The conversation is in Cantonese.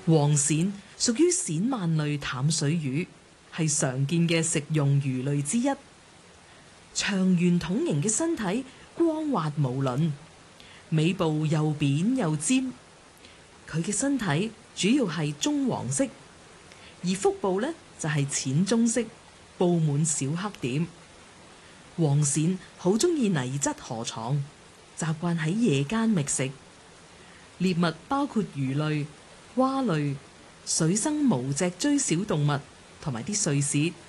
黃鱔屬於鱔鰻類淡水魚，係常見嘅食用魚類之一。長圓筒形嘅身體光滑無鱗，尾部又扁又尖。佢嘅身體主要係棕黃色，而腹部呢就係淺棕色，布滿小黑點。黃鱔好鍾意泥質河床，習慣喺夜間覓食。獵物包括魚類、蛙類、水生無脊椎小動物同埋啲碎屑。